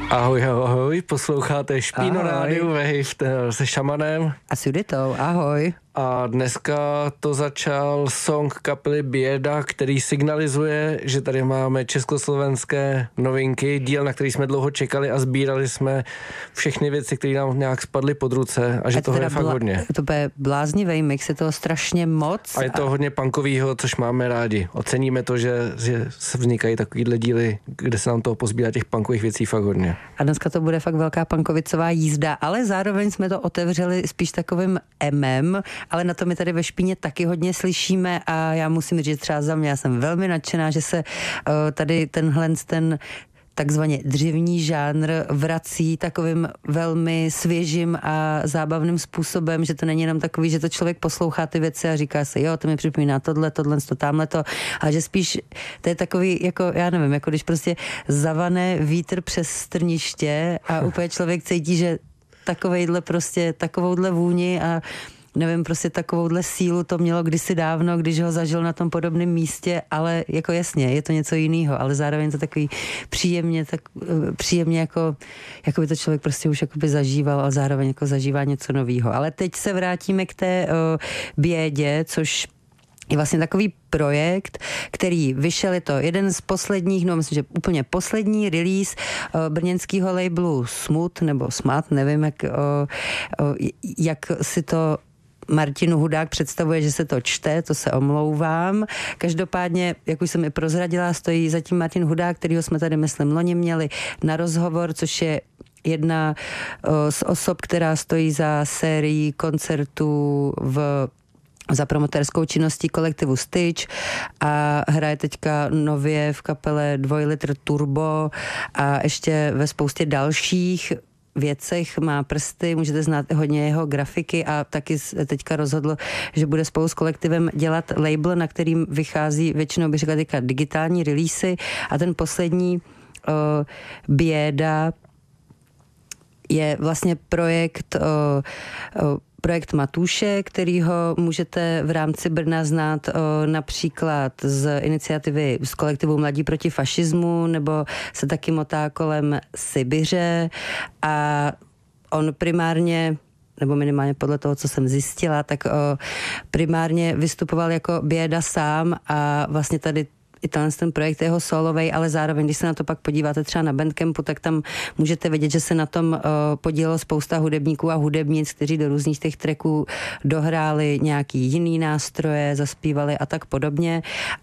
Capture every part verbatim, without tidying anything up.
Ahoj, ahoj, posloucháte Špíno rádiu Wave se Šamanem. A s Juditou, ahoj. A dneska to začal song kapely Běda, který signalizuje, že tady máme československé novinky, díl, na který jsme dlouho čekali a sbírali jsme všechny věci, které nám nějak spadly pod ruce a že a toho je fakt bla, hodně. To bude bláznivý mix, je toho strašně moc. A je to a... hodně punkovýho, což máme rádi. Oceníme to, že, že se vznikají takovýhle díly, kde se nám toho pozbírá těch punkových věcí fakt hodně. A dneska to bude fakt velká punkovicová jízda, ale zároveň jsme to otevřeli spíš takovým emem, ale na to my tady ve Špíně taky hodně slyšíme a já musím říct třeba za mě, já jsem velmi nadšená, že se uh, tady tenhle ten takzvaně dřevní žánr vrací takovým velmi svěžím a zábavným způsobem, že to není jenom takový, že to člověk poslouchá ty věci a říká si, jo, to mi připomíná tohle, tohle, to, tamhle to, ale že spíš to je takový, jako, já nevím, jako když prostě zavane vítr přes strniště a úplně člověk cítí, že takovejhle prostě, takovouhle vůni a nevím, prostě takovouhle sílu to mělo kdysi dávno, když ho zažil na tom podobném místě, ale jako jasně, je to něco jiného, ale zároveň to takový příjemně, tak příjemně jako, jako by to člověk prostě už jakoby zažíval, ale zároveň jako zažívá něco nového. Ale teď se vrátíme k té uh, Bědě, což je vlastně takový projekt, který vyšel, je to jeden z posledních, no myslím, že úplně poslední release uh, brněnského labelu Smut, nebo Smat, nevím, jak, uh, uh, jak si to Martin Hudák představuje, že se to čte, to se omlouvám. Každopádně, jak už jsem i prozradila, stojí zatím Martin Hudák, kterýho jsme tady, myslím, loni měli na rozhovor, což je jedna o, z osob, která stojí za sérií koncertů v za promotérskou činností kolektivu Styč a hraje teďka nově v kapele Dvojlitr Turbo a ještě ve spoustě dalších věcech má prsty, můžete znát hodně jeho grafiky a taky teďka rozhodl, že bude spolu s kolektivem dělat label, na kterým vychází většinou, bych řekla, teďka digitální releasy a ten poslední uh, Běda je vlastně projekt uh, uh, projekt Matúše, kterýho můžete v rámci Brna znát o, například z iniciativy z kolektivu Mladí proti fašismu, nebo se taky motá kolem Sibiře a on primárně nebo minimálně podle toho, co jsem zjistila, tak o, primárně vystupoval jako Běda sám a vlastně tady i ten projekt je jeho solovej, ale zároveň, když se na to pak podíváte třeba na Bandcampu, tak tam můžete vidět, že se na tom uh, podílelo spousta hudebníků a hudebnic, kteří do různých těch tracků dohráli nějaký jiný nástroje, zaspívali a tak podobně.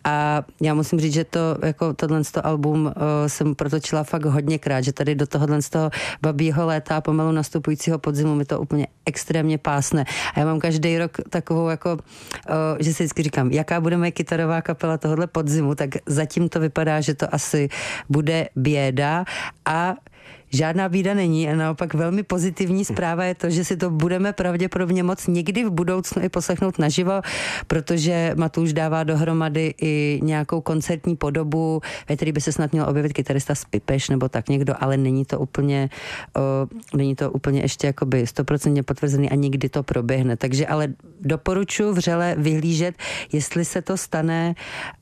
A já musím říct, že to jako tohle album uh, jsem protočila fakt hodněkrát, že tady do tohohle z toho babího léta a pomalu nastupujícího podzimu mi to úplně extrémně pásne. A já mám každý rok takovou jako, uh, že si vždycky říkám, jaká bude moje kytarová kapela tohohle podzimu, tak zatím to vypadá, že to asi bude Běda a žádná bída není a naopak velmi pozitivní zpráva je to, že si to budeme pravděpodobně moc někdy v budoucnu i poslechnout naživo, protože Matúš dává dohromady i nějakou koncertní podobu, ve které by se snad měl objevit kytarista z Pipeš nebo tak někdo, ale není to úplně o, není to úplně ještě jakoby stoprocentně potvrzený a nikdy to proběhne. Takže ale doporučuji vřele vyhlížet, jestli se to stane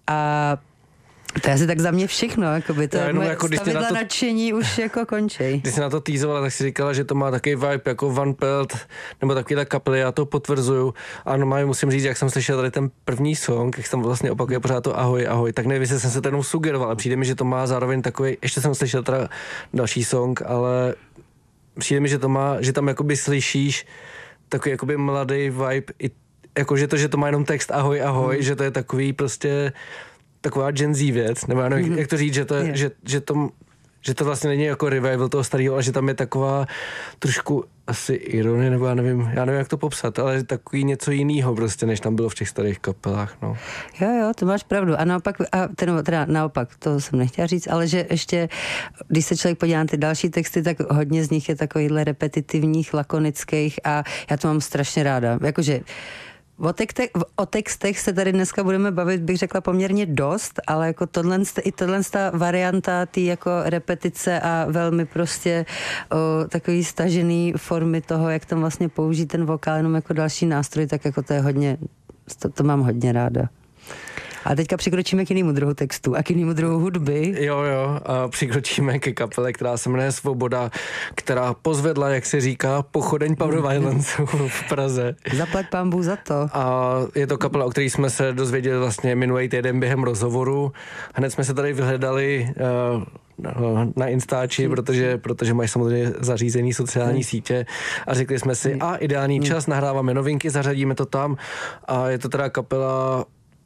a to je asi tak za mě všechno, jakoby to je moje jako, stavidla to, nadšení už jako končí. Když jsi na to týzovala, tak si říkala, že to má takový vibe jako Van Pelt, nebo takovýhle kapely, já to potvrzuju. A normálně musím říct, jak jsem slyšel tady ten první song, jak jsem vlastně opakuje pořád to ahoj, ahoj, tak nevím, jestli jsem se jenom sugeroval, ale přijde mi, že to má zároveň takový, ještě jsem slyšel teda další song, ale přijde mi, že to má, že tam jakoby slyšíš takový jakoby mladý vibe, i, jako že to, že to má jenom text ahoj, ahoj, hmm. že to je takový prostě taková Gen Z věc, nebo já nevím, mm-hmm. jak to říct, že to, je, že, že, to, že to vlastně není jako revival toho starého, ale že tam je taková trošku asi ironie, nebo já nevím, já nevím, jak to popsat, ale takový něco jiného prostě, než tam bylo v těch starých kapelách, no. Jo, jo, to máš pravdu. A naopak, a teda, teda naopak, to jsem nechtěla říct, ale že ještě, když se člověk podívá na ty další texty, tak hodně z nich je takovýchhle repetitivních, lakonických a já to mám strašně ráda. Jakože O, textech, o textech se tady dneska budeme bavit, bych řekla, poměrně dost, ale jako tohle, i tohle ta varianta tý jako repetice a velmi prostě o, takový stažený formy toho, jak tam vlastně použít ten vokál jenom jako další nástroj, tak jako to je hodně, to, to mám hodně ráda. A teďka přikročíme k jinému druhu textu a k jinému druhu hudby. Jo, jo, a přikročíme ke kapele, která se jmenuje Svoboda, která pozvedla, jak se říká, pochodeň Power Violence v Praze. Zaplať pán Bůh za to. A je to kapela, o které jsme se dozvěděli vlastně minulý týden během rozhovoru. Hned jsme se tady vyhledali uh, na Instači, hmm. protože, protože mají samozřejmě zařízený sociální hmm. sítě a řekli jsme si, hmm. a ideální hmm. čas, nahráváme novinky, zařadíme to tam a je to teda kapela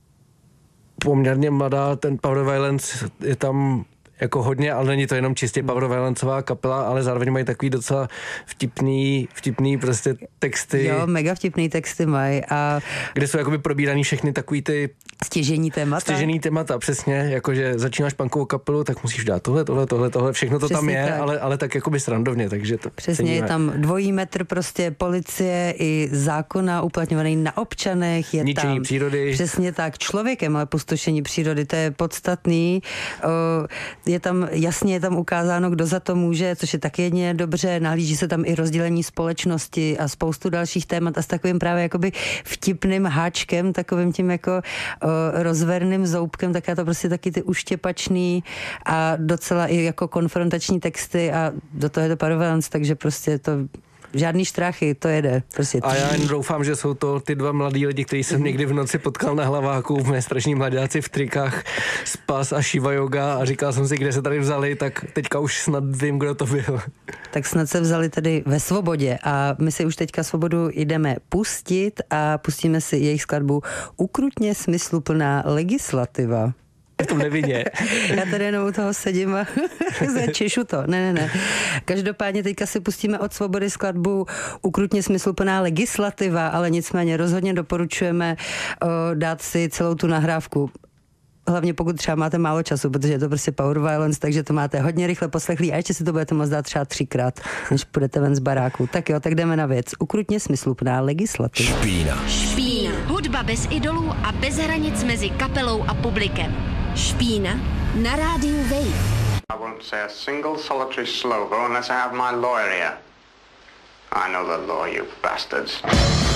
poměrně mladá, ten Power Violence je tam jako hodně, ale není to jenom čistě Power Violencová kapela, ale zároveň mají takový docela vtipný, vtipný prostě texty. Jo, mega vtipný texty mají a... Kde jsou jakoby probíraný všechny takový ty... Stěžení témata. Stěžení témata, přesně, jakože začínáš punkovou kapelu, tak musíš dát tohle, tohle, tohle, tohle, všechno to přesně tam je, tak. ale, ale tak jakoby srandovně, takže to přesně, ceníme. Je tam dvojí metr prostě policie i zákona uplatňovaný na občanech, je ničení tam přírody. Přesně tak, člověkem, ale pustošení přírody, to je podstatný. Je tam, jasně je tam ukázáno, kdo za to může, což je taky jedně dobře, nahlíží se tam i rozdělení společnosti a spoustu dalších témat a s takovým právě jakoby vtipným háčkem, takovým tím jako uh, rozverným zoubkem, tak já to prostě taky ty uštěpačný a docela i jako konfrontační texty a do toho je to Power Violence, takže prostě to žádný štráchy, to jede. Prostě. A já jen doufám, že jsou to ty dva mladí lidi, kteří jsem někdy v noci potkal na Hlaváku, mé strašní mladáci v trikách, Spas a Shiva Yoga a říkal jsem si, kde se tady vzali, tak teďka už snad vím, kdo to byl. Tak snad se vzali tady ve Svobodě a my si už teďka Svobodu jdeme pustit a pustíme si jejich skladbu Ukrutně smysluplná legislativa. V tom nevině. Já tady jenom u toho sedím a češu to. Ne, ne, ne. Každopádně teďka si pustíme od Svobody skladbu Ukrutně smysluplná legislativa, ale nicméně rozhodně doporučujeme o, dát si celou tu nahrávku. Hlavně pokud třeba máte málo času, protože je to prostě Power Violence, takže to máte hodně rychle poslechlý a ještě si to budete moct dát třeba třikrát, než půjdete ven z baráku. Tak jo, tak jdeme na věc. Ukrutně smysluplná legislativa. Špína. Špína. Hudba bez idolů a bez hranic mezi kapelou a publikem. Špína na rádiu Wave. I won't say a single solitary syllable unless I have my lawyer here. I know the law, you bastards.